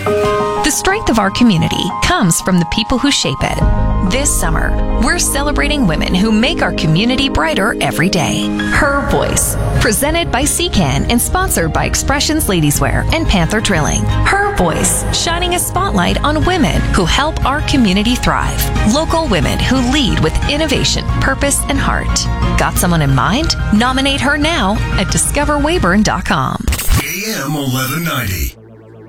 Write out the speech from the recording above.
The strength of our community comes from the people who shape it. This summer, we're celebrating women who make our community brighter every day. Her Voice, presented by CCAN and sponsored by Expressions Ladieswear and Panther Drilling. Her Voice, shining a spotlight on women who help our community thrive. Local women who lead with innovation, purpose, and heart. Got someone in mind? Nominate her now at discoverwayburn.com. AM 1190.